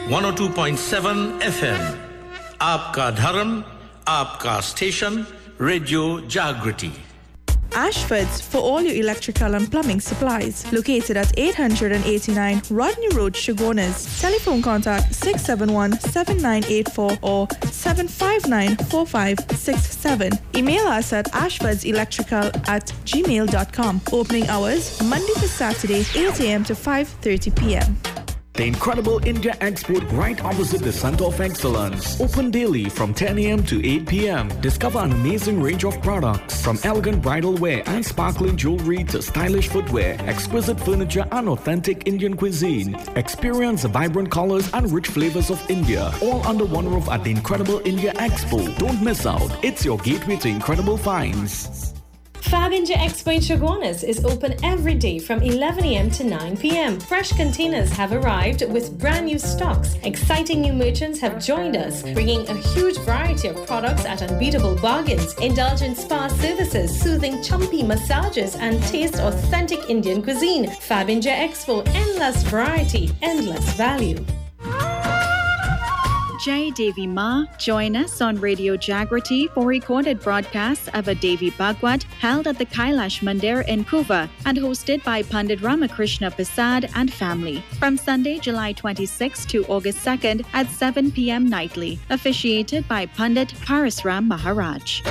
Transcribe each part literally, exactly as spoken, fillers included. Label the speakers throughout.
Speaker 1: one oh two point seven F M. आपका धर्म, आपका स्टेशन, रेडियो जागृति.
Speaker 2: Ashford's for all your electrical and plumbing supplies. Located at eight eighty-nine Rodney Road, Shogunas. Telephone contact six seven one, seven nine eight four or seven five nine, four five six seven. Email us at ashfordselectrical at gmail dot com. Opening hours Monday to Saturday, eight a.m. to five thirty p.m.
Speaker 3: The incredible India Expo right opposite the Center of Excellence. Open daily from ten a.m. to eight p.m. Discover an amazing range of products from elegant bridal wear and sparkling jewelry to stylish footwear, exquisite furniture and authentic Indian cuisine. Experience the vibrant colors and rich flavors of India, all under one roof at the incredible India Expo. Don't miss out. It's your gateway to incredible finds.
Speaker 4: Fab India Expo in Chaguanas is open every day from eleven a.m. to nine p.m. Fresh containers have arrived with brand new stocks. Exciting new merchants have joined us, bringing a huge variety of products at unbeatable bargains. Indulge in spa services, soothing chumpy massages, and taste authentic Indian cuisine. Fab India Expo, endless variety, endless value.
Speaker 5: Jai Devi Ma, join us on Radio Jagriti for recorded broadcasts of a Devi Bhagwat held at the Kailash Mandir in Kuva and hosted by Pandit Ramakrishna Prasad and family from Sunday, July twenty-sixth to August second at seven p.m. nightly, officiated by Pandit Parasram Maharaj.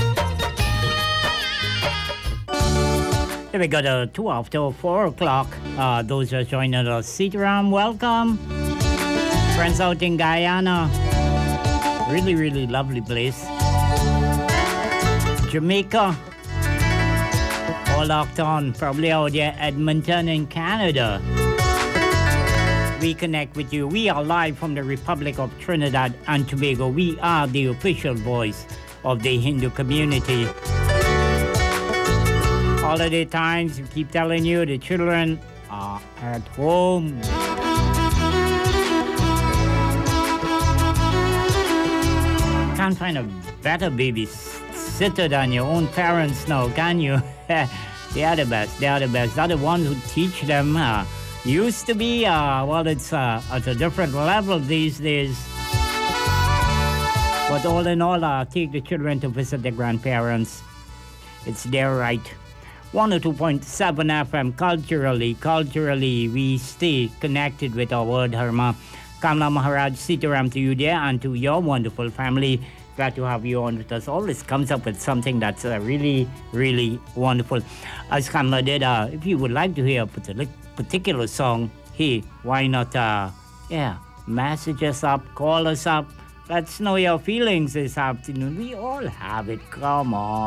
Speaker 6: Here we go to two after four o'clock. Uh, those who are joining us, Sitaram, welcome. Friends out in Guyana, really, really lovely place. Jamaica, all locked on, probably out there, Edmonton in Canada. We connect with you. We are live from the Republic of Trinidad and Tobago. We are the official voice of the Hindu community. Holiday times, we keep telling you, the children are at home. Can't find a better babysitter than your own parents now, can you? They are the best. They are the best. They're the ones who teach them. Uh, used to be, uh, well, it's uh, at a different level these days. But all in all, uh, take the children to visit their grandparents. It's their right. one oh two point seven F M, culturally, culturally, we stay connected with our word Dharma. Kamla Maharaj, Sitaram to you there and to your wonderful family. Glad to have you on with us. Always comes up with something that's uh, really, really wonderful. As Kamla did, uh, if you would like to hear a particular song, hey, why not, uh, yeah, message us up, call us up. Let's know your feelings this afternoon. We all have it. Come on.